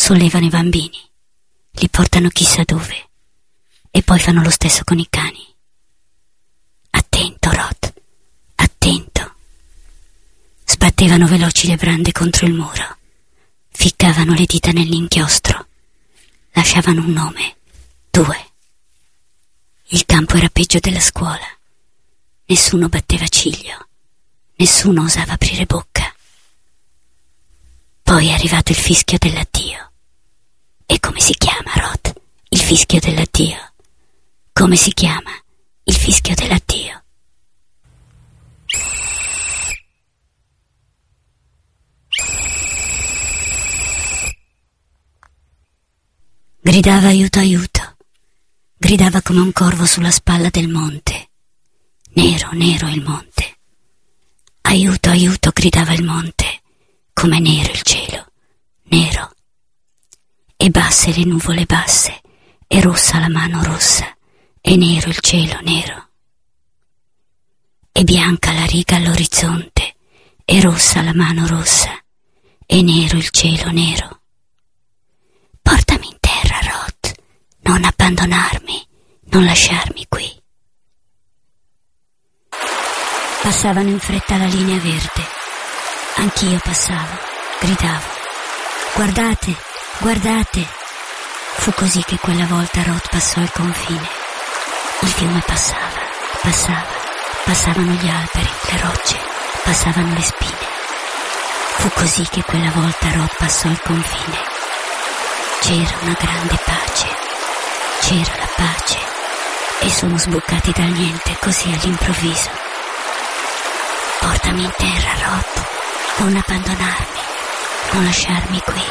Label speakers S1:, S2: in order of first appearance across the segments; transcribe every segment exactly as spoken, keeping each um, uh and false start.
S1: sollevano i bambini, li portano chissà dove e poi fanno lo stesso con i cani. Attento, Rod, attento. Sbattevano veloci le brande contro il muro, ficcavano le dita nell'inchiostro, lasciavano un nome, due. Il campo era peggio della scuola. Nessuno batteva ciglio, nessuno osava aprire bocca. Poi è arrivato il fischio dell'addio. E come si chiama, Rod, il fischio dell'addio? Come si chiama il fischio dell'addio? Gridava aiuto, aiuto. Gridava come un corvo sulla spalla del monte. Nero, nero il monte. Aiuto, aiuto, gridava il monte. Come nero il cielo, nero. E basse le nuvole basse, e rossa la mano rossa, e nero il cielo nero. E bianca la riga all'orizzonte, e rossa la mano rossa, e nero il cielo nero. Portami in terra, Rod, non abbandonarmi, non lasciarmi qui. Passavano in fretta la linea verde. Anch'io passavo, gridavo. Guardate, guardate. Fu così che quella volta Rod passò il confine. Il fiume passava, passava, passavano gli alberi, le rocce, passavano le spine. Fu così che quella volta Rod passò il confine. C'era una grande pace, c'era la pace, e sono sbucati dal niente così all'improvviso. Portami in terra, Rod, non abbandonarmi, non lasciarmi qui.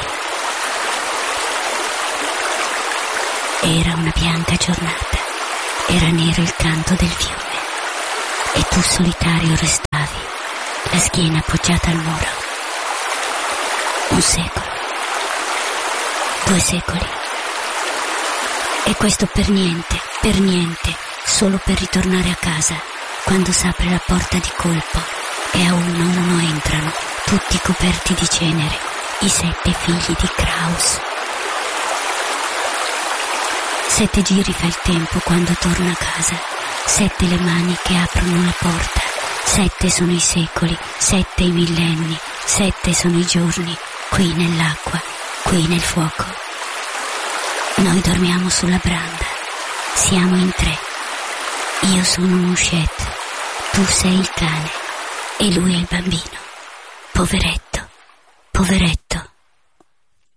S1: Era una bianca giornata, era nero il canto del fiume, e tu solitario restavi, la schiena appoggiata al muro. Un secolo. Due secoli. E questo per niente, per niente, solo per ritornare a casa, quando s'apre la porta di colpo e a uno a uno entrano, tutti coperti di cenere, i sette figli di Kraus. Sette giri fa il tempo quando torna a casa, sette le mani che aprono la porta, sette sono i secoli, sette i millenni, sette sono i giorni, qui nell'acqua, qui nel fuoco. Noi dormiamo sulla branda, siamo in tre. Io sono Mouchette, tu sei il cane e lui è il bambino. Poveretto, poveretto.